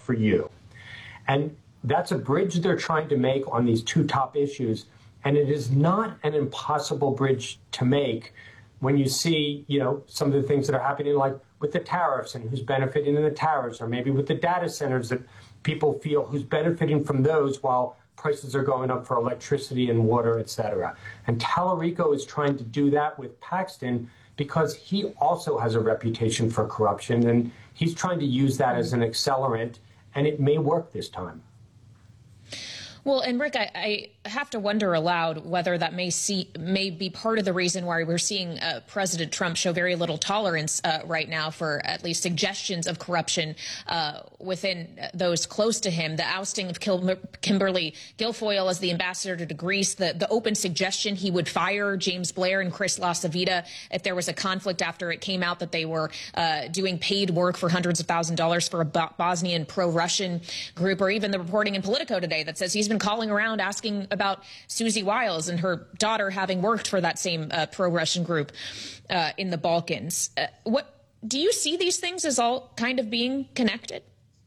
for you. And that's a bridge they're trying to make on these two top issues. And it is not an impossible bridge to make when you see, some of the things that are happening, like with the tariffs and who's benefiting in the tariffs, or maybe with the data centers that people feel who's benefiting from those while prices are going up for electricity and water, et cetera. And Tallarico is trying to do that with Paxton because he also has a reputation for corruption, and he's trying to use that as an accelerant, and it may work this time. Well, and Rick, I have to wonder aloud whether that may be part of the reason why we're seeing President Trump show very little tolerance right now for at least suggestions of corruption within those close to him. The ousting of Kimberly Guilfoyle as the ambassador to Greece, the open suggestion he would fire James Blair and Chris LaCivita if there was a conflict after it came out that they were doing paid work for hundreds of thousands of dollars for a Bosnian pro-Russian group, or even the reporting in Politico today that says he's been calling around asking about Susie Wiles and her daughter having worked for that same pro-Russian group in the Balkans. What do you see these things as all kind of being connected?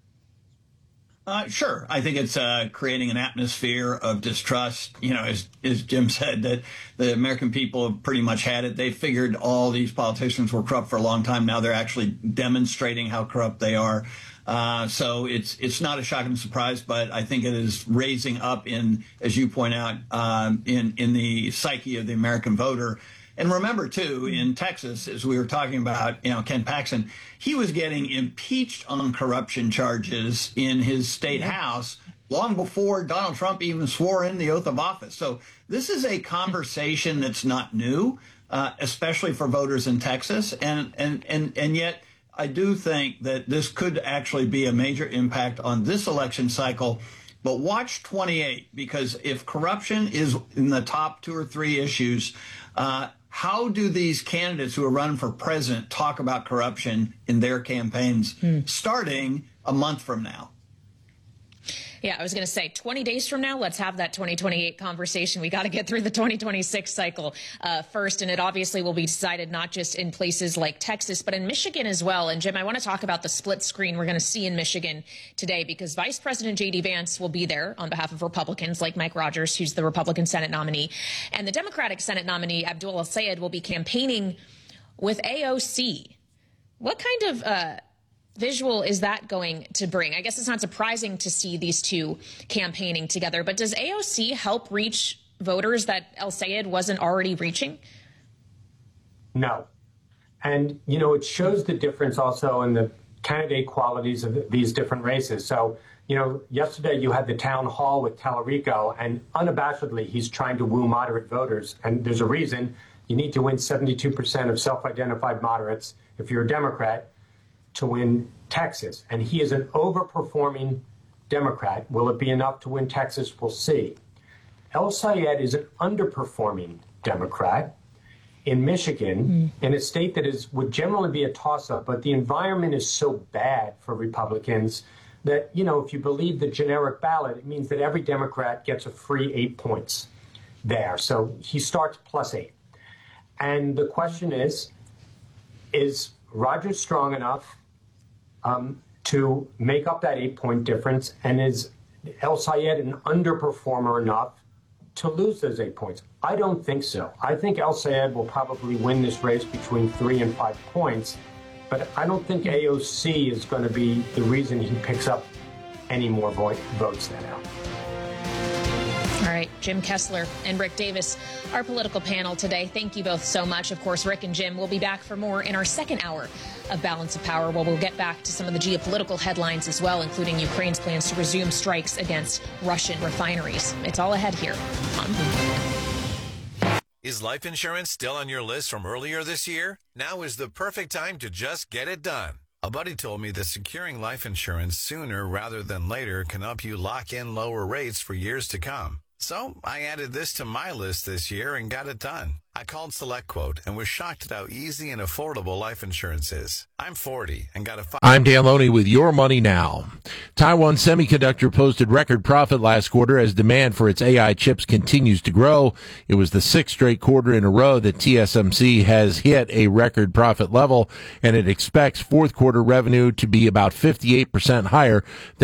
Sure. I think it's creating an atmosphere of distrust. As Jim said, that the American people have pretty much had it. They figured all these politicians were corrupt for a long time. Now they're actually demonstrating how corrupt they are. So it's not a shocking surprise, but I think it is raising up in, as you point out, in the psyche of the American voter. And remember, too, in Texas, as we were talking about, Ken Paxton, he was getting impeached on corruption charges in his state house long before Donald Trump even swore in the oath of office. So this is a conversation that's not new, especially for voters in Texas. And yet I do think that this could actually be a major impact on this election cycle. But watch 28, because if corruption is in the top 2 or 3 issues, how do these candidates who are running for president talk about corruption in their campaigns starting a month from now? Yeah, I was going to say 20 days from now, let's have that 2028 conversation. We got to get through the 2026 cycle first. And it obviously will be decided not just in places like Texas, but in Michigan as well. And Jim, I want to talk about the split screen we're going to see in Michigan today, because Vice President J.D. Vance will be there on behalf of Republicans like Mike Rogers, who's the Republican Senate nominee. And the Democratic Senate nominee, Abdul El-Sayed, will be campaigning with AOC. What kind of visual is that going to bring? I guess it's not surprising to see these two campaigning together, but does AOC help reach voters that El-Sayed wasn't already reaching? No. And, it shows the difference also in the candidate qualities of these different races. So, yesterday you had the town hall with Tallarico, and unabashedly he's trying to woo moderate voters. And there's a reason. You need to win 72% of self-identified moderates if you're a Democrat to win Texas. And he is an overperforming Democrat. Will it be enough to win Texas? We'll see. El-Sayed is an underperforming Democrat in Michigan, in a state that would generally be a toss-up, but the environment is so bad for Republicans that, if you believe the generic ballot, it means that every Democrat gets a free 8 points there. So he starts +8. And the question is Rogers strong enough to make up that 8-point difference, and is El-Sayed an underperformer enough to lose those 8 points? I don't think so. I think El-Sayed will probably win this race between 3 and 5 points, but I don't think AOC is going to be the reason he picks up any more votes than now. All right, Jim Kessler and Rick Davis, our political panel today. Thank you both so much. Of course, Rick and Jim will be back for more in our second hour of Balance of Power, where we'll get back to some of the geopolitical headlines as well, including Ukraine's plans to resume strikes against Russian refineries. It's all ahead here on Bloomberg. Is life insurance still on your list from earlier this year? Now is the perfect time to just get it done. A buddy told me that securing life insurance sooner rather than later can help you lock in lower rates for years to come. So I added this to my list this year and got it done. I called SelectQuote and was shocked at how easy and affordable life insurance is. I'm 40 and got a... I'm Dan Loney with Your Money Now. Taiwan Semiconductor posted record profit last quarter as demand for its AI chips continues to grow. It was the 6th straight quarter in a row that TSMC has hit a record profit level, and it expects fourth quarter revenue to be about 58% higher